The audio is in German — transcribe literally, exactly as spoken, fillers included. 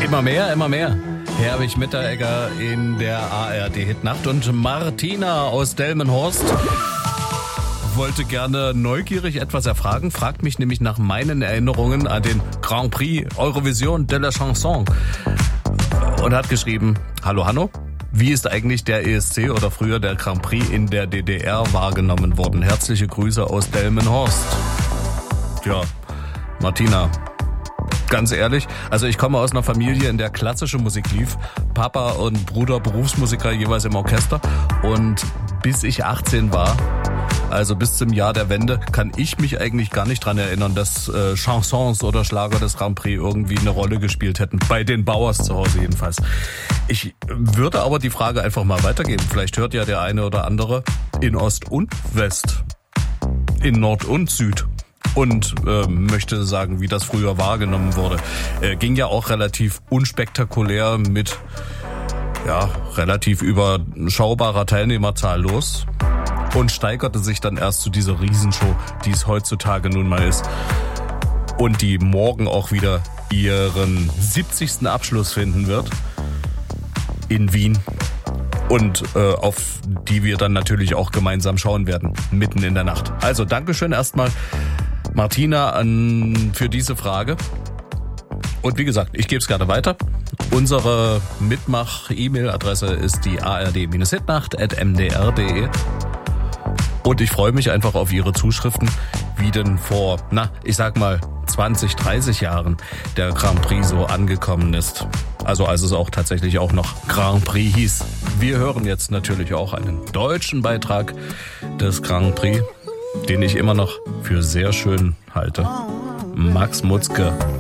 Immer mehr, immer mehr. Herwig Mitteregger in der A R D-Hitnacht und Martina aus Delmenhorst wollte gerne neugierig etwas erfragen, fragt mich nämlich nach meinen Erinnerungen an den Grand Prix Eurovision de la Chanson und hat geschrieben: Hallo Hanno, wie ist eigentlich der E S C oder früher der Grand Prix in der D D R wahrgenommen worden? Herzliche Grüße aus Delmenhorst. Tja, Martina, ganz ehrlich, also ich komme aus einer Familie, in der klassische Musik lief. Papa und Bruder Berufsmusiker jeweils im Orchester. Und bis ich achtzehn war, also bis zum Jahr der Wende, kann ich mich eigentlich gar nicht dran erinnern, dass äh, Chansons oder Schlager des Grand Prix irgendwie eine Rolle gespielt hätten. Bei den Bauers zu Hause jedenfalls. Ich würde aber die Frage einfach mal weitergeben. Vielleicht hört ja der eine oder andere in Ost und West, in Nord und Süd. Und äh, möchte sagen, wie das früher wahrgenommen wurde. Äh, ging ja auch relativ unspektakulär mit ja relativ überschaubarer Teilnehmerzahl los und steigerte sich dann erst zu dieser Riesenshow, die es heutzutage nun mal ist. Und die morgen auch wieder ihren siebzigsten Abschluss finden wird in Wien. Und äh, auf die wir dann natürlich auch gemeinsam schauen werden, mitten in der Nacht. Also Dankeschön erstmal, Martina, an, für diese Frage. Und wie gesagt, ich gebe es gerne weiter. Unsere Mitmach-E-Mail-Adresse ist die a r d hitnacht at m d r punkt d e. Und ich freue mich einfach auf Ihre Zuschriften, wie denn vor, na, ich sag mal, zwanzig, dreißig Jahren der Grand Prix so angekommen ist. Also als es auch tatsächlich auch noch Grand Prix hieß. Wir hören jetzt natürlich auch einen deutschen Beitrag des Grand Prix, den ich immer noch für sehr schön halte. Max Mutzke.